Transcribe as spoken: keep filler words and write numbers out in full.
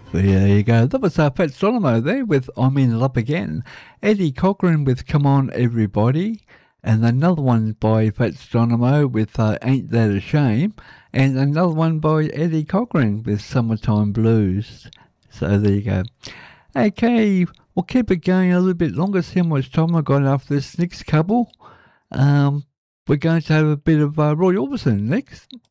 There you go. That was uh, Fats Geronimo there with I'm in Love Again. Eddie Cochran with Come On Everybody. And another one by Fats Geronimo with uh, Ain't That a Shame. And another one by Eddie Cochran with Summertime Blues. So there you go. Okay, we'll keep it going a little bit longer. See how much time I got after this next couple. Um, we're going to have a bit of uh, Roy Orbison next.